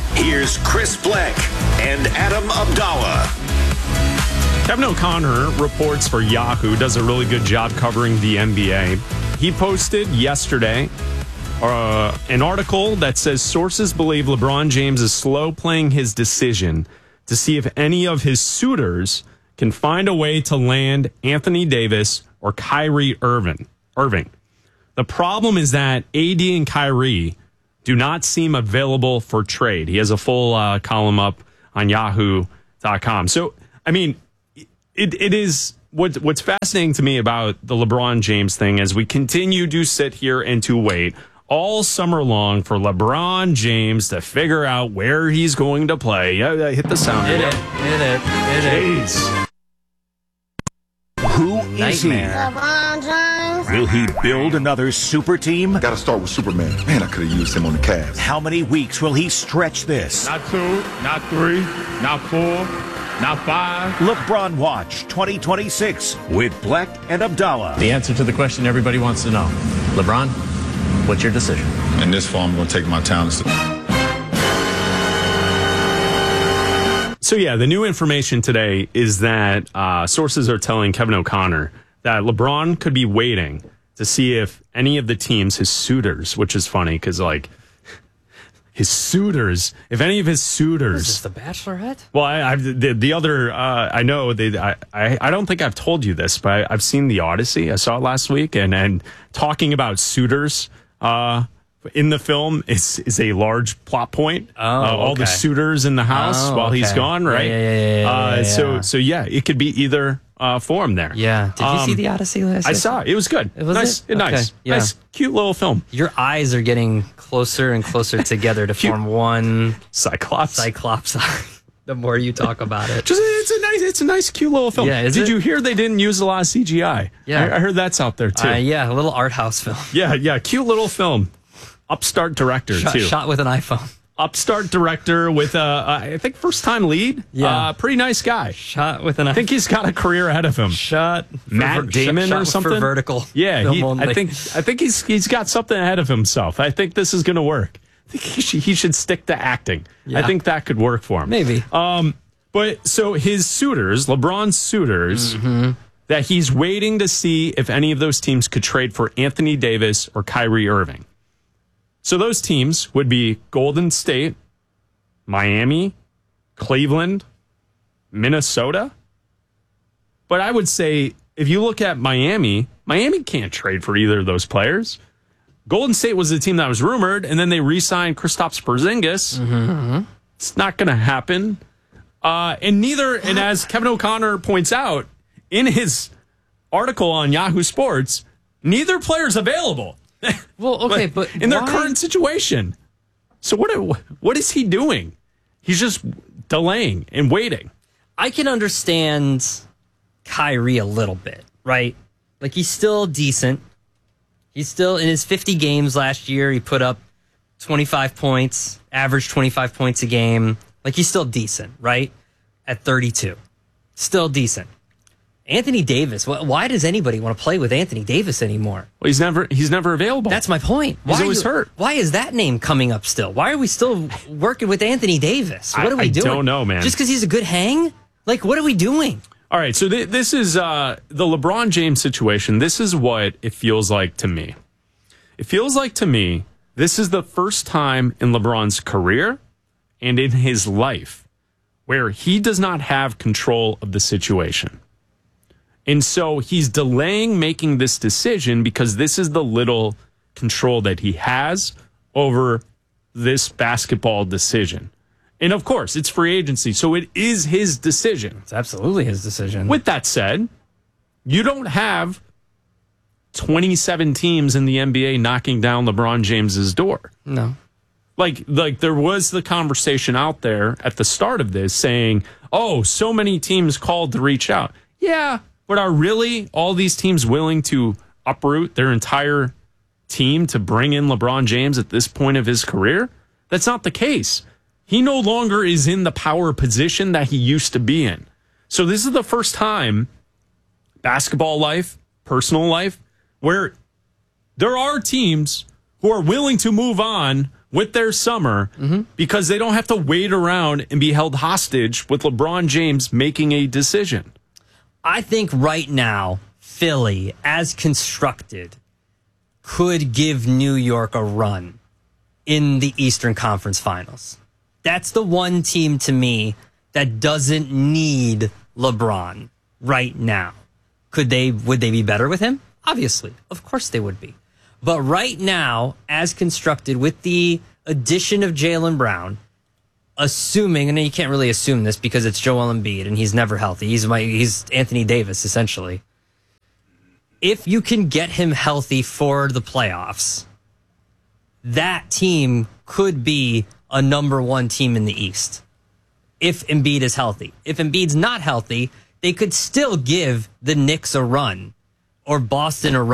Here's Chris Bleck and Adam Abdallah. Kevin O'Connor reports for Yahoo, does a really good job covering the NBA. He posted yesterday an article that says sources believe LeBron James is slow playing his decision to see if any of his suitors can find a way to land Anthony Davis or Kyrie Irving. The problem is that AD and Kyrie do not seem available for trade. He has a full column up on yahoo.com. So, I mean, it is what's fascinating to me about the LeBron James thing as we continue to sit here and to wait all summer long for LeBron James to figure out where he's going to play. Yeah, hit the sound. Hit it. Jeez. Who is he? LeBron James. Will he build another super team? Got to start with Superman. Man, I could have used him on the Cavs. How many weeks will he stretch this? Not 2, not 3, not 4, not 5. LeBron Watch 2026 with Bleck and Abdallah. The answer to the question everybody wants to know. LeBron, what's your decision? In this form, I'm going to take my talents. So, yeah, the new information today is that sources are telling Kevin O'Connor that LeBron could be waiting to see if any of the teams, his suitors, which is funny because, like, his suitors, if any of his suitors. Is this The Bachelorette? Well, the other, I know, I don't think I've told you this, but I've seen The Odyssey. I saw it last week, and talking about suitors in the film is a large plot point. All the suitors in the house while he's gone, right? Yeah. So yeah, it could be either form there. Yeah. Did you see The Odyssey last night? I saw it. It was good. Nice, Yeah. Nice, cute little film. Your eyes are getting closer and closer together to form one Cyclops eye. The more you talk about it. It's a nice, cute little film. Yeah, Did you hear they didn't use a lot of CGI? Yeah. I heard that's out there too. Yeah, a little art house film. Yeah, cute little film. Upstart director too. Shot with an iPhone. Upstart director with I think first time lead. Yeah, pretty nice guy. Shot with an iPhone. I think he's got a career ahead of him. Matt Damon or something. For vertical. Yeah, I think he's got something ahead of himself. I think this is going to work. I think he should stick to acting. Yeah. I think that could work for him. Maybe. But so his suitors, LeBron's suitors, that he's waiting to see if any of those teams could trade for Anthony Davis or Kyrie Irving. So those teams would be Golden State, Miami, Cleveland, Minnesota. But I would say if you look at Miami can't trade for either of those players. Golden State was the team that was rumored, and then they re-signed Kristaps Porzingis. It's not going to happen. And as Kevin O'Connor points out in his article on Yahoo Sports, neither player's available. Well, okay, but in their current situation. So what is he doing? He's just delaying and waiting. I can understand Kyrie a little bit, right? Like, he's still decent. He's still in his 50 games last year. He put up 25 points, averaged 25 points a game. Like, he's still decent, right? At 32. Still decent. Anthony Davis, why does anybody want to play with Anthony Davis anymore? Well, he's never available. That's my point. He's always hurt. Why is that name coming up still? Why are we still working with Anthony Davis? What are we doing? I don't know, man. Just because he's a good hang? Like, what are we doing? All right, so this is the LeBron James situation. This is what it feels like to me. It feels like to me this is the first time in LeBron's career and in his life where he does not have control of the situation. And so he's delaying making this decision because this is the little control that he has over this basketball decision. And of course, it's free agency, so it is his decision. It's absolutely his decision. With that said, you don't have 27 teams in the NBA knocking down LeBron James's door. No. Like there was the conversation out there at the start of this saying, oh, so many teams called to reach out. Yeah, but are really all these teams willing to uproot their entire team to bring in LeBron James at this point of his career? That's not the case. He no longer is in the power position that he used to be in. So this is the first time, basketball life, personal life, where there are teams who are willing to move on with their summer because they don't have to wait around and be held hostage with LeBron James making a decision. I think right now, Philly, as constructed, could give New York a run in the Eastern Conference Finals. That's the one team to me that doesn't need LeBron right now. Would they be better with him? Obviously. Of course they would be. But right now, as constructed with the addition of Jaylen Brown, assuming, and you can't really assume this because it's Joel Embiid and he's never healthy. He's Anthony Davis, essentially. If you can get him healthy for the playoffs, that team could be a number one team in the East. If Embiid is healthy. If Embiid's not healthy, they could still give the Knicks a run or Boston a run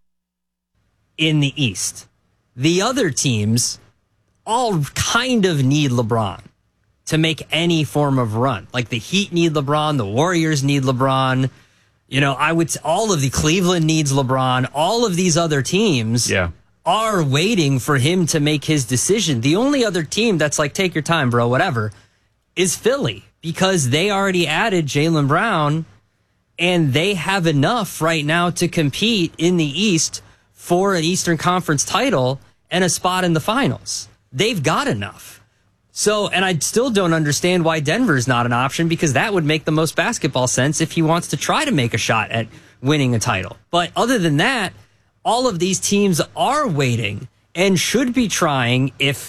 in the East. The other teams all kind of need LeBron to make any form of run. Like the Heat need LeBron, the Warriors need LeBron. You know, all of the Cleveland needs LeBron. All of these other teams are waiting for him to make his decision. The only other team that's like, take your time, bro, whatever, is Philly, because they already added Jaylen Brown and they have enough right now to compete in the East for an Eastern Conference title and a spot in the finals. They've got enough. So, and I still don't understand why Denver's not an option, because that would make the most basketball sense if he wants to try to make a shot at winning a title. But other than that, all of these teams are waiting and should be trying if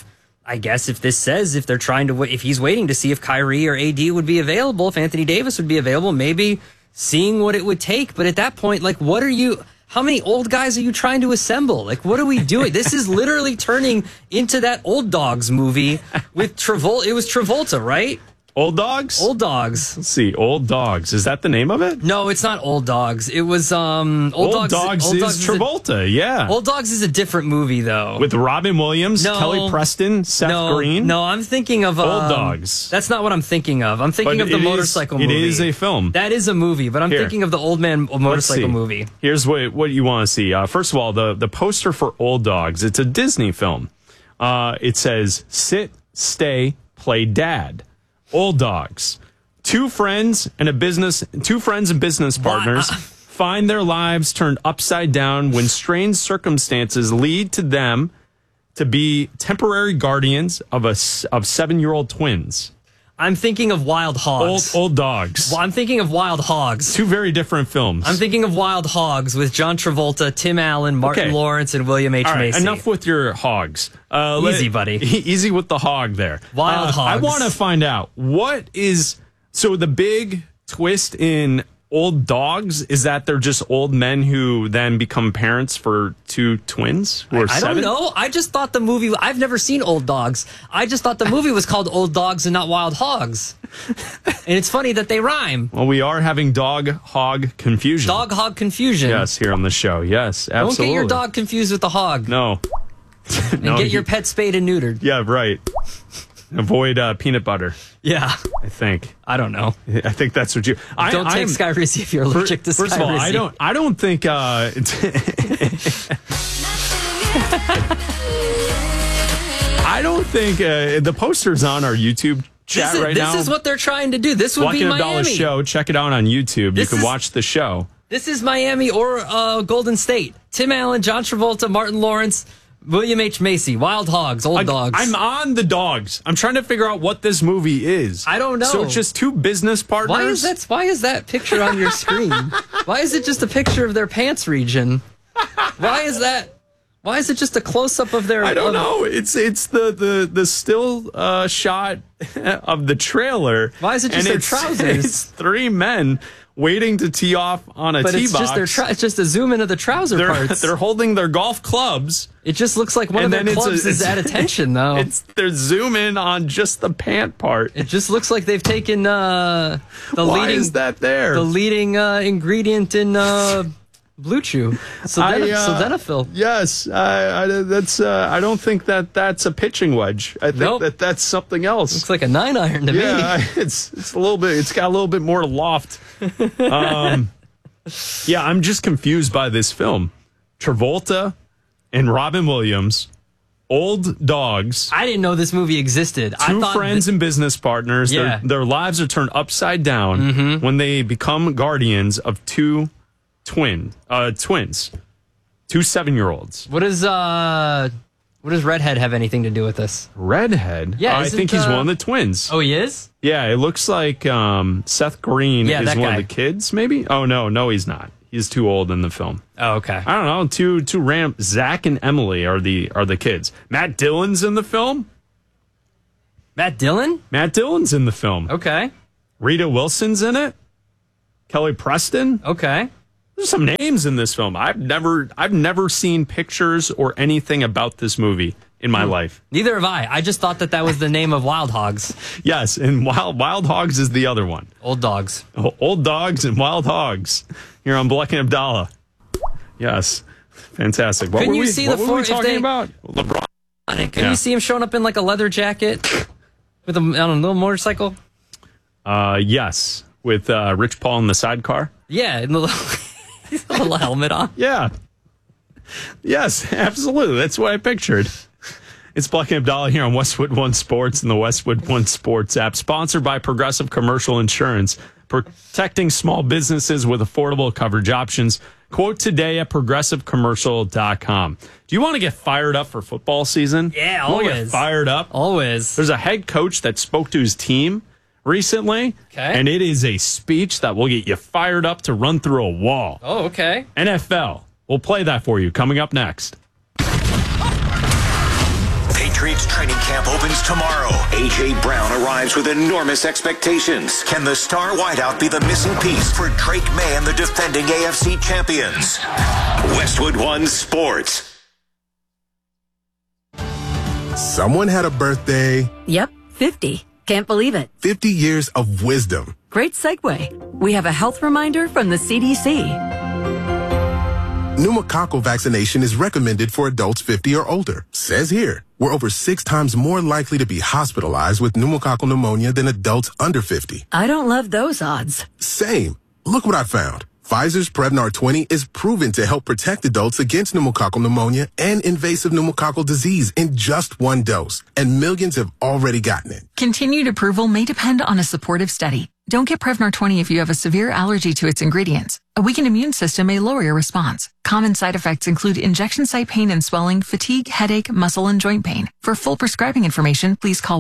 they're trying to, if he's waiting to see if Kyrie or AD would be available, if Anthony Davis would be available, maybe seeing what it would take. But at that point, like, how many old guys are you trying to assemble? Like, what are we doing? This is literally turning into that Old Dogs movie with Travolta. It was Travolta, right? Old Dogs? Old Dogs. Let's see. Old Dogs. Is that the name of it? No, it's not Old Dogs. It was Old Dogs is Travolta, yeah. Old Dogs is a different movie, though. With Robin Williams, Kelly Preston, Seth Green? No, I'm thinking of... Old Dogs. That's not what I'm thinking of. I'm thinking of the motorcycle movie. It is a film. That is a movie, but I'm thinking of the old man motorcycle movie. Here's what you want to see. First of all, the poster for Old Dogs, it's a Disney film. It says, sit, stay, play dad. Old Dogs. Two friends and business partners find their lives turned upside down when strange circumstances lead to them to be temporary guardians of 7-year-old twins. I'm thinking of Wild Hogs. Old Dogs. Well, I'm thinking of Wild Hogs. Two very different films. I'm thinking of Wild Hogs with John Travolta, Tim Allen, Martin Lawrence, and William H. Macy. Enough with your hogs. Easy, buddy. Easy with the hog there. Wild Hogs. I want to find out so the big twist in Old Dogs is that they're just old men who then become parents for two twins who are 7? I don't know. I just thought the movie... I've never seen Old Dogs. I just thought the movie was called Old Dogs and not Wild Hogs. And it's funny that they rhyme. Well, we are having dog-hog confusion. Dog-hog confusion. Yes, here on the show. Yes, absolutely. Don't get your dog confused with the hog. No. And get your pet spayed and neutered. Yeah, right. Avoid peanut butter. Yeah. I think. I don't know. I think that's what you... Don't take Skyrizi if you're allergic to Skyrizi. First of all, I don't think... I don't think the poster's on our YouTube chat right now. This is what they're trying to do. This would be Miami. Walking Abdallah Show. Check it out on YouTube. You can watch the show. This is Miami or Golden State. Tim Allen, John Travolta, Martin Lawrence, William H. Macy, Wild Hogs, Old Dogs. I'm on the dogs. I'm trying to figure out what this movie is. I don't know. So it's just two business partners? Why is that picture on your screen? Why is it just a picture of their pants region? Why is that? Why is it just a close-up of their... I don't know. It's the still shot of the trailer. Why is it just their trousers? It's three men waiting to tee off on a tee box. It's just a zoom in of the trouser parts. They're holding their golf clubs. It just looks like one of their clubs is at attention, though. They're zoom in on just the pant part. It just looks like they've taken Why is that there? The leading ingredient in Blue Chew, sildenafil. Yes, I don't think that's a pitching wedge. I think that's something else. Looks like a 9-iron to me. Yeah, it's a little bit. It's got a little bit more loft. Yeah, I'm just confused by this film. Travolta and Robin Williams old dogs. I didn't know this movie existed. Two friends and business partners. Yeah. Their lives are turned upside down when they become guardians of two twins, 2 7-year-olds. What does Redhead have anything to do with this? Redhead? Yeah, I think he's one of the twins. Oh, he is? Yeah, it looks like Seth Green is that one guy. of the kids, maybe? Oh, no, he's not. He's too old in the film. Oh, okay. I don't know. Two random. Zach and Emily are the kids. Matt Dillon's in the film. Matt Dillon? Matt Dillon's in the film. Okay. Rita Wilson's in it. Kelly Preston. Okay. There's some names in this film. I've never seen pictures or anything about this movie in my life. Neither have I. I just thought that was the name of Wild Hogs. Yes, and Wild Hogs is the other one. Old dogs. Old dogs and wild hogs here on Black and Abdallah. Yes, fantastic. What Couldn't were you we, see what the were we if talking they- about? LeBron. Can you see him showing up in like a leather jacket with a little motorcycle? Yes, with Rich Paul in the sidecar. Yeah, and the little helmet on. Yeah. Yes, absolutely. That's what I pictured. It's Black and Abdallah here on Westwood One Sports and the Westwood One Sports app, sponsored by Progressive Commercial Insurance, protecting small businesses with affordable coverage options. Quote today at progressivecommercial.com. Do you want to get fired up for football season? Yeah, You wanna always. get fired up? Always. There's a head coach that spoke to his team recently, and it is a speech that will get you fired up to run through a wall. Oh, okay. NFL. We'll play that for you coming up next. Patriots training camp opens tomorrow. A.J. Brown arrives with enormous expectations. Can the star wideout be the missing piece for Drake May and the defending AFC champions? Westwood One Sports. Someone had a birthday. Yep, 50. Can't believe it. 50 years of wisdom. Great segue. We have a health reminder from the CDC. Pneumococcal vaccination is recommended for adults 50 or older. Says here, we're over 6 times more likely to be hospitalized with pneumococcal pneumonia than adults under 50. I don't love those odds. Same. Look what I found. Pfizer's Prevnar 20 is proven to help protect adults against pneumococcal pneumonia and invasive pneumococcal disease in just 1 dose, and millions have already gotten it. Continued approval may depend on a supportive study. Don't get Prevnar 20 if you have a severe allergy to its ingredients. A weakened immune system may lower your response. Common side effects include injection site pain and swelling, fatigue, headache, muscle, and joint pain. For full prescribing information, please call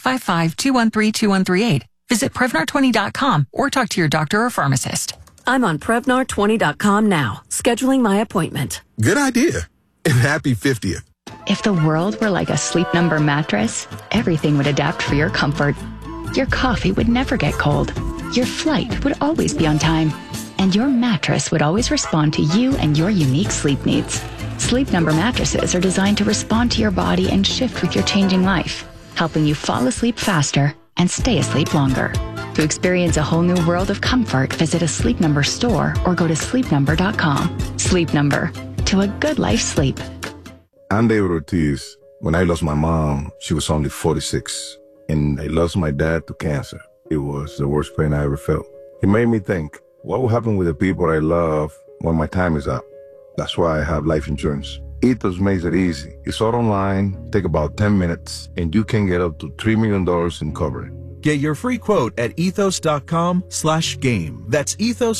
1-855-213-2138. Visit Prevnar20.com or talk to your doctor or pharmacist. I'm on Prevnar20.com now, scheduling my appointment. Good idea. And happy 50th. If the world were like a Sleep Number mattress, everything would adapt for your comfort. Your coffee would never get cold. Your flight would always be on time. And your mattress would always respond to you and your unique sleep needs. Sleep Number mattresses are designed to respond to your body and shift with your changing life, helping you fall asleep faster and stay asleep longer. To experience a whole new world of comfort, visit a Sleep Number store or go to sleepnumber.com. Sleep Number. To a good life sleep. I'm David Ortiz. When I lost my mom, she was only 46. And I lost my dad to cancer. It was the worst pain I ever felt. It made me think, what will happen with the people I love when my time is up? That's why I have life insurance. Ethos makes it easy. It's all online, take about 10 minutes, and you can get up to $3 million in coverage. Get your free quote at ethos.com/game. That's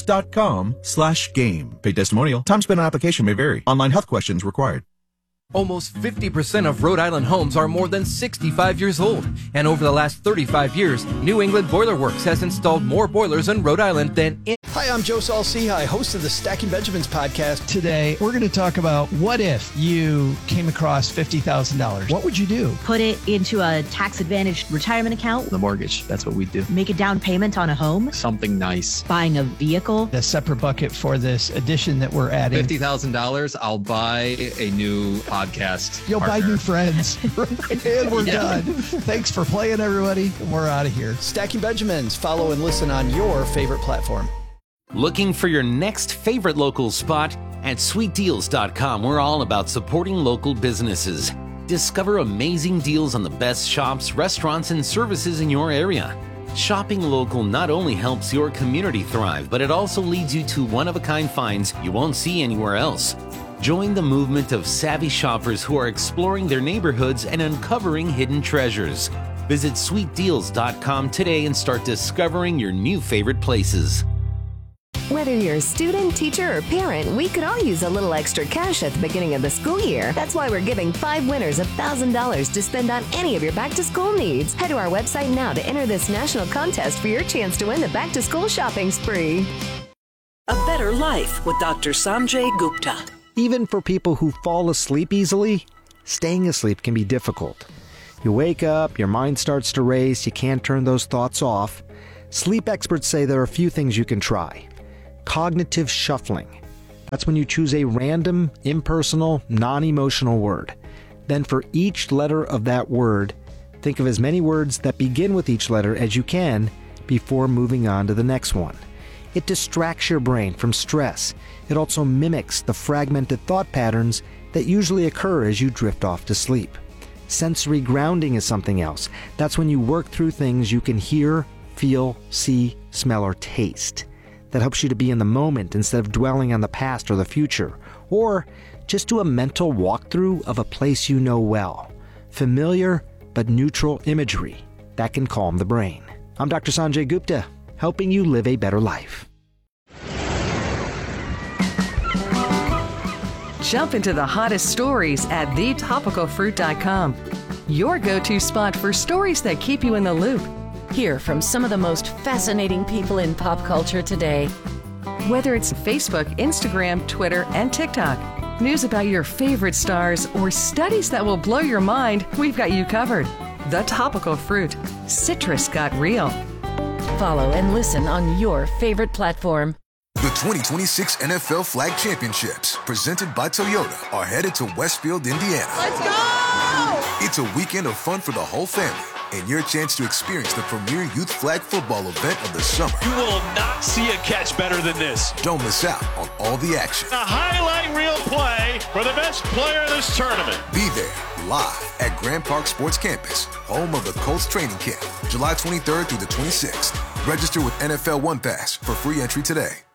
ethos.com/game. Paid testimonial. Time spent on application may vary. Online health questions required. Almost 50% of Rhode Island homes are more than 65 years old. And over the last 35 years, New England Boiler Works has installed more boilers in Rhode Island than in... Hi, I'm Joe Saul-Sehy, host of the Stacking Benjamins podcast. Today, we're going to talk about what if you came across $50,000? What would you do? Put it into a tax-advantaged retirement account. The mortgage. That's what we do. Make a down payment on a home. Something nice. Buying a vehicle. A separate bucket for this addition that we're adding. $50,000, I'll buy a new podcast. You'll partner. buy new friends. And we're done. Thanks for playing, everybody. We're out of here. Stacking Benjamins. Follow and listen on your favorite platform. Looking for your next favorite local spot? At sweetdeals.com, we're all about supporting local businesses. Discover amazing deals on the best shops, restaurants, and services in your area. Shopping local not only helps your community thrive, but it also leads you to one-of-a-kind finds you won't see anywhere else. Join the movement of savvy shoppers who are exploring their neighborhoods and uncovering hidden treasures. Visit sweetdeals.com today and start discovering your new favorite places. Whether you're a student, teacher, or parent, we could all use a little extra cash at the beginning of the school year. That's why we're giving 5 winners $1,000 to spend on any of your back-to-school needs. Head to our website now to enter this national contest for your chance to win the back-to-school shopping spree. A better life with Dr. Sanjay Gupta. Even for people who fall asleep easily, staying asleep can be difficult. You wake up, your mind starts to race, you can't turn those thoughts off. Sleep experts say there are a few things you can try. Cognitive shuffling. That's when you choose a random, impersonal, non-emotional word. Then for each letter of that word, think of as many words that begin with each letter as you can before moving on to the next one. It distracts your brain from stress. It also mimics the fragmented thought patterns that usually occur as you drift off to sleep. Sensory grounding is something else. That's when you work through things you can hear, feel, see, smell, or taste. That helps you to be in the moment instead of dwelling on the past or the future. Or just do a mental walkthrough of a place you know well. Familiar but neutral imagery. That can calm the brain. I'm Dr. Sanjay Gupta, helping you live a better life. Jump into the hottest stories at thetopicalfruit.com. Your go-to spot for stories that keep you in the loop. Hear from some of the most fascinating people in pop culture today. Whether it's Facebook, Instagram, Twitter, and TikTok, news about your favorite stars, or studies that will blow your mind, we've got you covered. The Topical Fruit. Citrus got real. Follow and listen on your favorite platform. The 2026 NFL Flag Championships, presented by Toyota, are headed to Westfield, Indiana. Let's go! It's a weekend of fun for the whole family and your chance to experience the premier youth flag football event of the summer. You will not see a catch better than this. Don't miss out on all the action. A highlight reel play for the best player in this tournament. Be there live at Grand Park Sports Campus, home of the Colts training camp, July 23rd through the 26th. Register with NFL One Pass for free entry today.